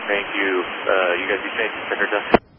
Thank you. You guys be safe. Check our desk.